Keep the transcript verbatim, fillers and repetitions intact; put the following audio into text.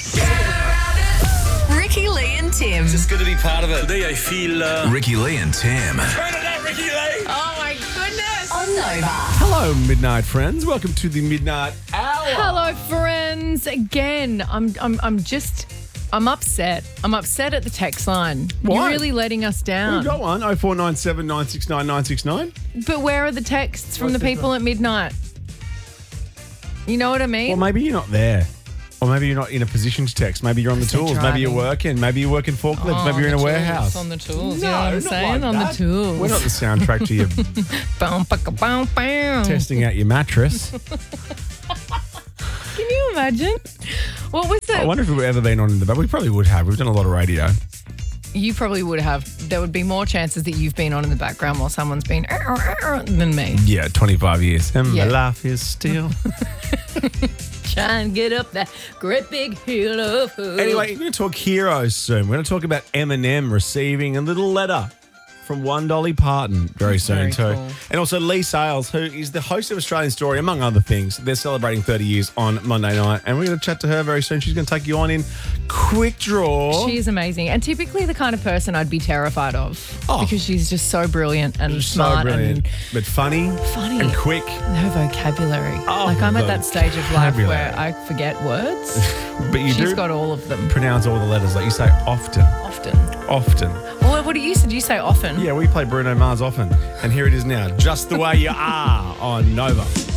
Ricky, Lee and Tim. Just good to be part of it. Today I feel... Uh... Ricky, Lee and Tim. Turn it up, Ricky Lee! Oh, my goodness. On Nova. Hello, Midnight friends. Welcome to the Midnight Hour. Hello, friends. Again, I'm, I'm, I'm just, I'm upset. I'm upset at the text line. Why? You're really letting us down. We've got one, oh four nine seven, nine six nine, nine six nine. But where are the texts from What's the this people one? at midnight? You know what I mean? Well, maybe you're not there. Or maybe you're not in a position to text. Maybe you're on the They're tools. Maybe you're driving. working. Maybe you're working forklifts. Oh, maybe you're in on a the warehouse. tools, on the tools. No, you know what I'm not saying? like on that. the tools. We're not the soundtrack to you Bow, baka, bow, bow. testing out your mattress. Can you imagine? What was I it? wonder if we've ever been on in the back. We probably would have. We've done a lot of radio. You probably would have. There would be more chances that you've been on in the background while someone's been than me. Yeah, twenty-five years. And Yeah. my life is still. Try and get up that great big hill of hope. Anyway, we're going to talk heroes soon. We're going to talk about Eminem receiving a little letter from one Dolly Parton very soon Very too. cool. And also Lee Sales, who is the host of Australian Story, among other things. They're celebrating thirty years on Monday night, and we're going to chat to her very soon. She's going to take you on in Quick Draw. She is amazing and typically the kind of person I'd be terrified of Oh. because she's just so brilliant and so smart brilliant, but funny, Funny. and quick. and her vocabulary. Oh, like I'm at that stage of life vocabulary. where I forget words. But you She's do got all of them pronounce all the letters like you say often, often. often. Well, what do you say? Do you say often? Yeah, we play Bruno Mars often, and here it is now, Just the Way You Are on Nova.